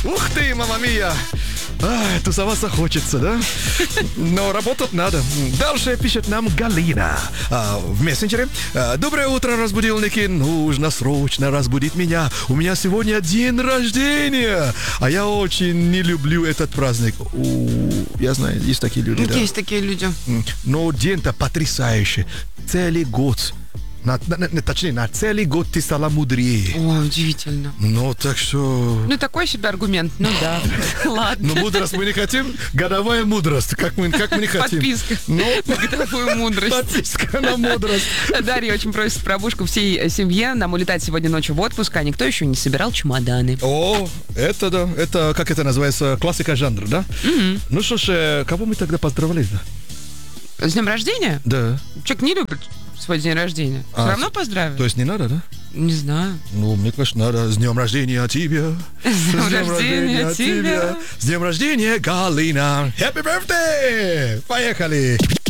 Ух ты, мамма мия! Тусоваться хочется, да? Но работать надо. Дальше пишет нам Галина в мессенджере. Доброе утро, разбудилники. Нужно срочно разбудить меня. У меня сегодня день рождения. А я очень не люблю этот праздник. Я знаю, есть такие люди, да? Есть такие люди. Но день-то потрясающий. Целый год. Точнее, на целый год ты стала мудрее. Ой, удивительно. Ну, так что... Ну, такой себе аргумент. Ну, да. Ладно. Ну, мудрость мы не хотим. Годовая мудрость. Как мы не хотим. Подписка на годовую мудрость. Подписка на мудрость. Дарья очень просит пробушку всей семье. Нам улетать сегодня ночью в отпуск, а никто еще не собирал чемоданы. О, это да. Это, как это называется, классика жанра, да? Ну что ж, кого мы тогда поздравляем-то? С днем рождения? Да. Человек не любит свой день рождения. Все равно поздравим? То есть не надо, да? Не знаю. Ну, мне кажется, надо. С днем рождения тебя. С днем рождения тебя. С днем рождения, Галина. Happy birthday! Поехали!